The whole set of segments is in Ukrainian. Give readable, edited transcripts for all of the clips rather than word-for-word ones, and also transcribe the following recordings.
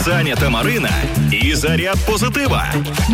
Саня та Марина і заряд позитива.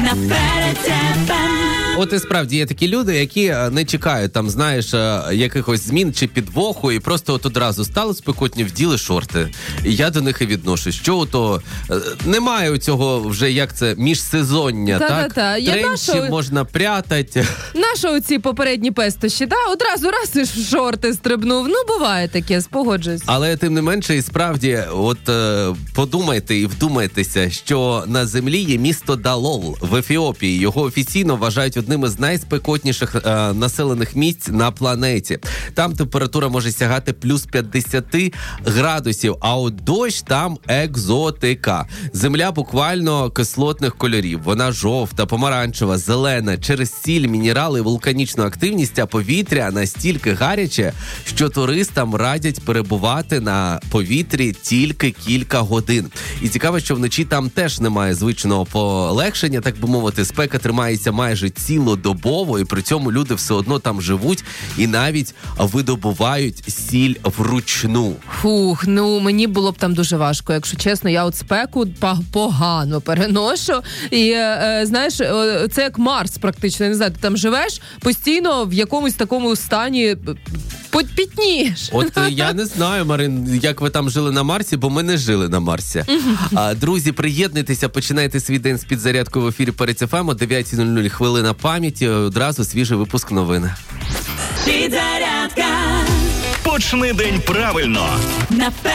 От і справді є такі люди, які не чекають там, знаєш, якихось змін чи підвоху, і просто от одразу стали спекотні, вділи шорти. І я до них і відношусь. Що ото немає у цього вже, як це, міжсезоння, так? Тренчі можна прятати. Наші оці попередні пестощі, одразу раз і в шорти стрибнув. Ну, буває таке, спогоджуюсь. Але тим не менше, і справді, от подумайте і вдумайтеся, що на землі є місто Далол в Ефіопії. Його офіційно вважають одним із найспекотніших населених місць на планеті. Там температура може сягати плюс 50 градусів, а от дощ там екзотика. Земля буквально кислотних кольорів. Вона жовта, помаранчева, зелена, через сіль, мінерали і вулканічну активність, а повітря настільки гаряче, що туристам радять перебувати на повітрі тільки кілька годин. І цікаво, що вночі там теж немає звичного полегшення, так би мовити, спека тримається майже цілодобово, і при цьому люди все одно там живуть і навіть видобувають сіль вручну. Фух, ну мені було б там дуже важко, якщо чесно. Я от спеку погано переношу. І, знаєш, це як Марс практично. Я не знаю, ти там живеш постійно в якомусь такому стані пітнієш. От я не знаю, Марин, як ви там жили на Марсі, бо ми не жили на Марсі. Друзі, приєднуйтеся, починайте свій день з підзарядкою в ефірі Перець ФМ о 9:00 хвилина пам'яті, одразу свіжий випуск новин. Підзарядка. Почни день правильно.